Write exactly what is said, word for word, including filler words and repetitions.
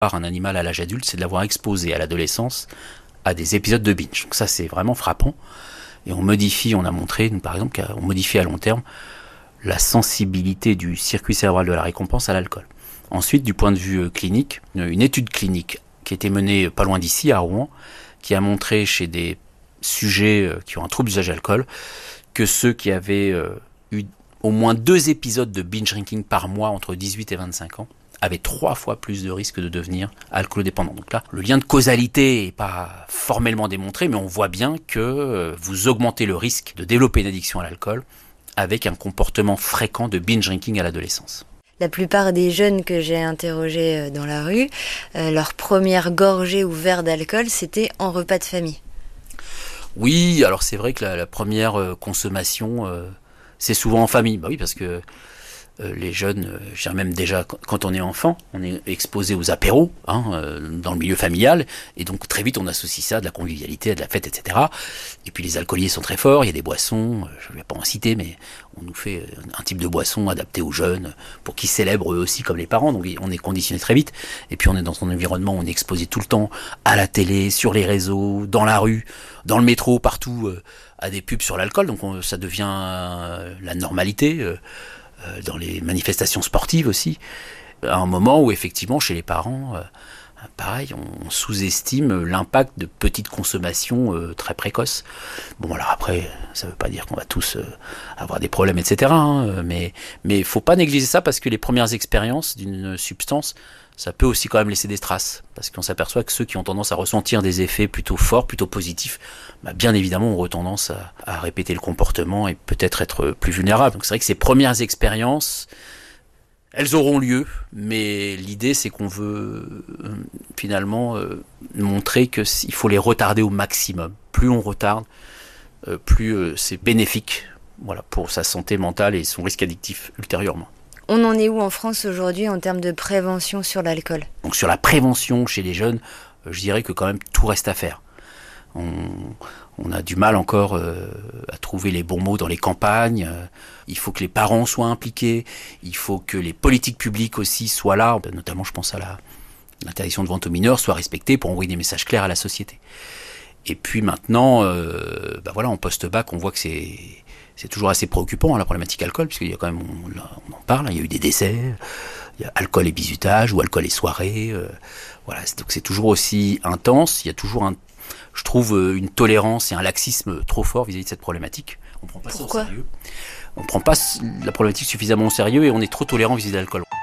un animal à l'âge adulte, c'est de l'avoir exposé à l'adolescence à des épisodes de binge. Donc ça, c'est vraiment frappant. Et on modifie, on a montré, nous, par exemple, qu'on modifie à long terme la sensibilité du circuit cérébral de la récompense à l'alcool. Ensuite, du point de vue clinique, une étude clinique qui a été menée pas loin d'ici, à Rouen, qui a montré chez des sujets qui ont un trouble d'usage d'alcool que ceux qui avaient eu au moins deux épisodes de binge drinking par mois entre dix-huit et vingt-cinq ans avaient trois fois plus de risques de devenir alcoolodépendants. Donc là, le lien de causalité n'est pas formellement démontré, mais on voit bien que vous augmentez le risque de développer une addiction à l'alcool avec un comportement fréquent de binge drinking à l'adolescence. La plupart des jeunes que j'ai interrogés dans la rue, euh, leur première gorgée ou verre d'alcool, c'était en repas de famille. Oui, alors c'est vrai que la, la première euh, consommation, euh, c'est souvent en famille. Bah oui, parce que euh, les jeunes, euh, je dirais même déjà quand on est enfant, on est exposé aux apéros hein, euh, dans le milieu familial, et donc très vite on associe ça à de la convivialité, à de la fête, et cetera. Et puis les alcooliers sont très forts, il y a des boissons, euh, je ne vais pas en citer, mais on nous fait un type de boisson adapté aux jeunes pour qu'ils célèbrent eux aussi comme les parents. Donc on est conditionné très vite. Et puis on est dans un environnement où on est exposé tout le temps à la télé, sur les réseaux, dans la rue, dans le métro, partout, euh, à des pubs sur l'alcool. Donc on, ça devient euh, la normalité. Euh, euh, dans les manifestations sportives aussi. À un moment où effectivement chez les parents, euh, pareil, on sous-estime l'impact de petites consommations euh, très précoces. Bon, alors après, ça ne veut pas dire qu'on va tous euh, avoir des problèmes, et cetera. Hein, mais il ne faut pas négliger ça parce que les premières expériences d'une substance, ça peut aussi quand même laisser des traces. Parce qu'on s'aperçoit que ceux qui ont tendance à ressentir des effets plutôt forts, plutôt positifs, bah bien évidemment ont tendance à, à répéter le comportement et peut-être être plus vulnérables. Donc c'est vrai que ces premières expériences, elles auront lieu, mais l'idée c'est qu'on veut euh, finalement euh, montrer qu'il faut les retarder au maximum. Plus on retarde, euh, plus euh, c'est bénéfique, voilà, pour sa santé mentale et son risque addictif ultérieurement. On en est où en France aujourd'hui en termes de prévention sur l'alcool ? Donc sur la prévention chez les jeunes, euh, je dirais que quand même tout reste à faire. On, on a du mal encore euh, à trouver les bons mots dans les campagnes. Euh, il faut que les parents soient impliqués. Il faut que les politiques publiques aussi soient là. Notamment, je pense à la, l'interdiction de vente aux mineurs soit respectée pour envoyer des messages clairs à la société. Et puis maintenant, euh, bah voilà, en post-bac, on voit que c'est, c'est toujours assez préoccupant hein, la problématique alcool, puisqu'il y a quand même, on, on en parle, hein, il y a eu des décès. Il y a alcool et bizutage ou alcool et soirée. Euh, voilà, c'est, donc c'est toujours aussi intense. Il y a toujours un je trouve une tolérance et un laxisme trop fort vis-à-vis de cette problématique. On prend pas Pourquoi ? ça au sérieux. On prend pas la problématique suffisamment au sérieux et on est trop tolérant vis-à-vis de l'alcool.